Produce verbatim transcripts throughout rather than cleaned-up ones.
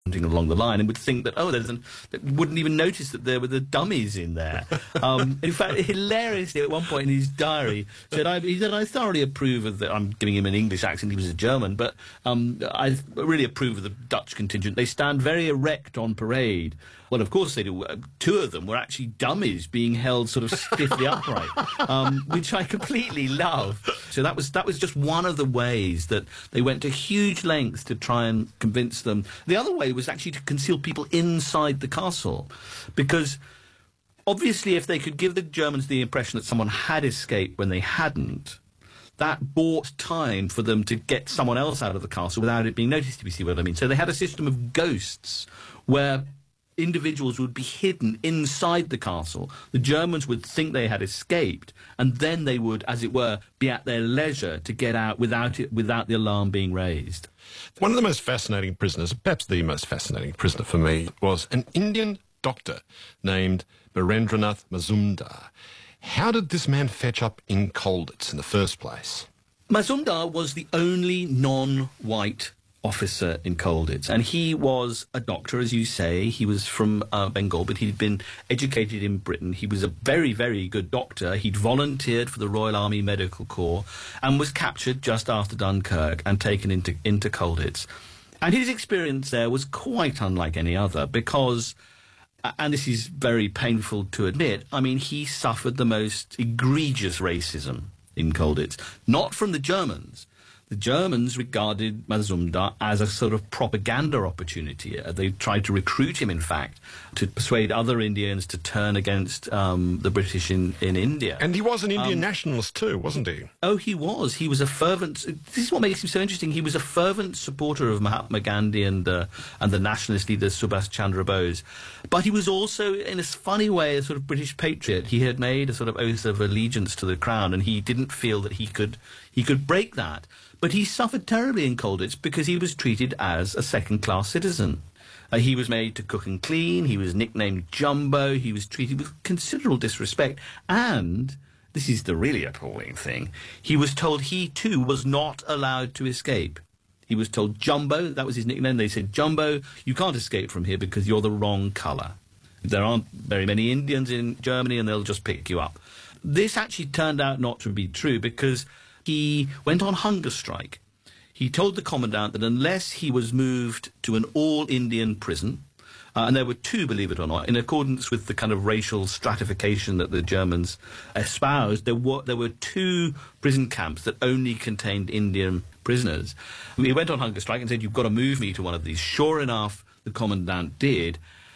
along the line and would think that, oh, there's an, wouldn't even notice that there were the dummies in there. Um, in fact, hilariously, at one point in his diary, said, I, he said, I thoroughly approve of the, I'm giving him an English accent, he was a German, but um, I really approve of the Dutch contingent. They stand very erect on parade. Well, of course they do. Two of them were actually dummies being held sort of stiffly upright, um, which I completely love. So that was that was just one of the ways that they went to huge lengths to try and convince them. The other way was actually to conceal people inside the castle, because obviously if they could give the Germans the impression that someone had escaped when they hadn't, that bought time for them to get someone else out of the castle without it being noticed, if you see what I mean. So they had a system of ghosts where individuals would be hidden inside the castle. The Germans would think they had escaped, and then they would, as it were, be at their leisure to get out without it, without the alarm being raised. One of the most fascinating prisoners, perhaps the most fascinating prisoner for me, was an Indian doctor named Birendranath Mazumdar. How did this man fetch up in Colditz in the first place? Mazumdar was the only non-white officer in Colditz, and he was a doctor, as you say. He was from uh, Bengal, but he'd been educated in Britain. He was a very, very good doctor. He'd volunteered for the Royal Army Medical Corps and was captured just after Dunkirk and taken into, into Colditz. And his experience there was quite unlike any other because, and this is very painful to admit, I mean, he suffered the most egregious racism in Colditz, not from the Germans. The Germans regarded Mazumdar as a sort of propaganda opportunity. Uh, they tried to recruit him, in fact, to persuade other Indians to turn against um, the British in, in India. And he was an Indian um, nationalist too, wasn't he? Oh, he was. He was a fervent... This is what makes him so interesting. He was a fervent supporter of Mahatma Gandhi and, uh, and the nationalist leader Subhas Chandra Bose. But he was also, in a funny way, a sort of British patriot. He had made a sort of oath of allegiance to the crown, and he didn't feel that he could, he could break that. But he suffered terribly in Colditz because he was treated as a second-class citizen. Uh, he was made to cook and clean, he was nicknamed Jumbo, he was treated with considerable disrespect, and, this is the really appalling thing, he was told he too was not allowed to escape. He was told, Jumbo, that was his nickname, they said, Jumbo, you can't escape from here because you're the wrong colour. There aren't very many Indians in Germany and they'll just pick you up. This actually turned out not to be true because he went on hunger strike. He told the commandant that unless he was moved to an all-Indian prison, uh, and there were two, believe it or not, in accordance with the kind of racial stratification that the Germans espoused, there were, there were two prison camps that only contained Indian prisoners. He went on hunger strike and said, you've got to move me to one of these. Sure enough, the commandant did,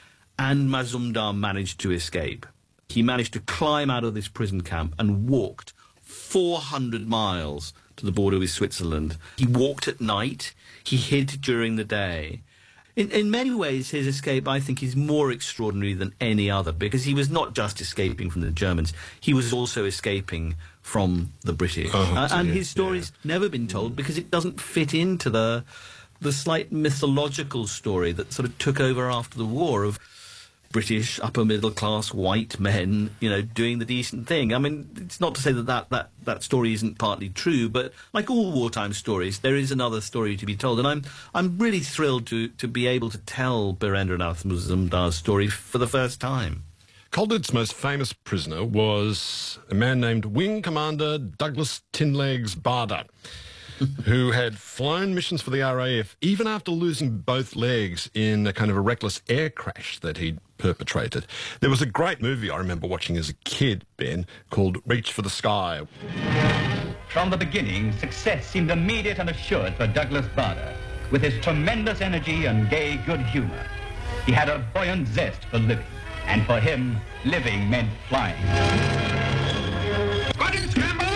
and Mazumdar managed to escape. He managed to climb out of this prison camp and walked four hundred miles to the border with Switzerland. He walked at night. He hid during the day. In, in many ways, his escape, I think, is more extraordinary than any other because he was not just escaping from the Germans. He was also escaping from the British. Oh, uh, and dear, his story's yeah. never been told because it doesn't fit into the, the slight mythological story that sort of took over after the war of British upper-middle-class white men, you know, doing the decent thing. I mean, it's not to say that that, that that story isn't partly true, but like all wartime stories, there is another story to be told. And I'm I'm really thrilled to, to be able to tell Birendranath Mazumdar's story for the first time. Colditz's most famous prisoner was a man named Wing Commander Douglas Tinlegs Bader, who had flown missions for the R A F even after losing both legs in a kind of a reckless air crash that he'd perpetrated. There was a great movie I remember watching as a kid, Ben, called Reach for the Sky. From the beginning, success seemed immediate and assured for Douglas Bader. With his tremendous energy and gay good humor, he had a buoyant zest for living, and for him, living meant flying. Squadron scramble!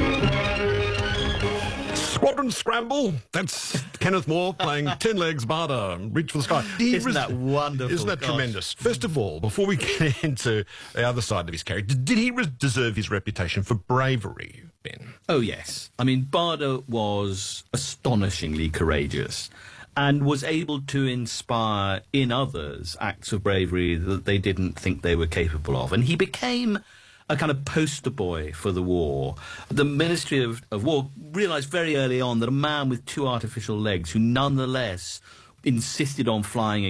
Squadron Scramble. That's Kenneth Moore playing Tinlegs Bader, Reach for the Sky. Isn't that wonderful? Isn't that Gosh. tremendous? First of all, before we get into the other side of his character, did he re- deserve his reputation for bravery, Ben? Oh, yes. I mean, Bader was astonishingly courageous and was able to inspire in others acts of bravery that they didn't think they were capable of. And he became a kind of poster boy for the war. The Ministry of, of War realised very early on that a man with two artificial legs, who nonetheless insisted on flying